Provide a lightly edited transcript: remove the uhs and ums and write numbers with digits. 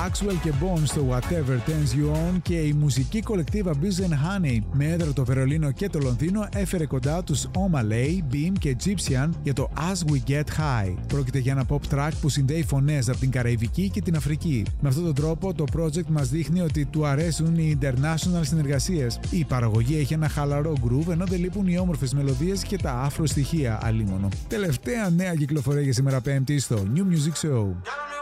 Axwell και Bones στο Whatever Turns You On και η μουσική κολεκτίβα Bees and Honey με έδρα το Βερολίνο και το Λονδίνο έφερε κοντά τους O'Malley, Beam και Egyptian για το As We Get High. Πρόκειται για ένα pop track που συνδέει φωνές από την Καραϊβική και την Αφρική. Με αυτόν τον τρόπο το project μας δείχνει ότι του αρέσουν οι international συνεργασίες. Η παραγωγή έχει ένα χαλαρό groove ενώ δεν λείπουν οι όμορφες μελωδίες και τα αφρο στοιχεία αλίμονο. Τελευταία νέα κυκλοφορία για σήμερα Πέμπτη στο New Music Show.